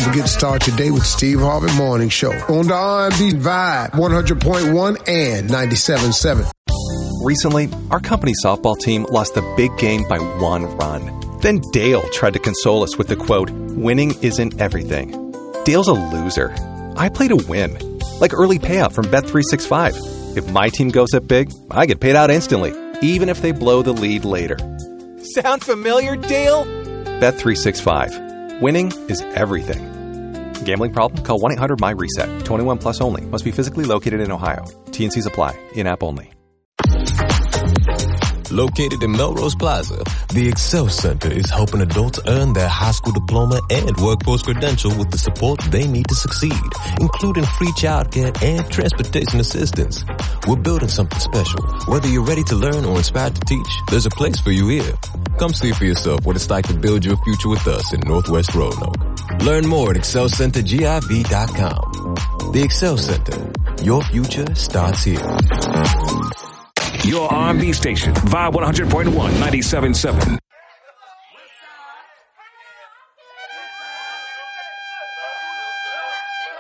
Don't forget to start your day with Steve Harvey Morning Show on the R&B Vibe 100.1 and 97.7. Recently, our company softball team lost the big game by 1 run. Then Dale tried to console us with the quote, "Winning isn't everything." Dale's a loser. I play to win. Like early payout from Bet365. If my team goes up big, I get paid out instantly, even if they blow the lead later. Sound familiar, Dale? Bet365. Winning is everything. Gambling problem? Call 1-800-MY-RESET. 21 plus only. Must be physically located in Ohio. T&Cs apply. In-app only. Located in Melrose Plaza, the Excel Center is helping adults earn their high school diploma and workforce credential with the support they need to succeed, including free childcare and transportation assistance. We're building something special. Whether you're ready to learn or inspired to teach, there's a place for you here. Come see for yourself what it's like to build your future with us in Northwest Roanoke. Learn more at excelcentergiv.com. The Excel Center. Your future starts here. Your R&B station, Vibe 100.1, 97.7.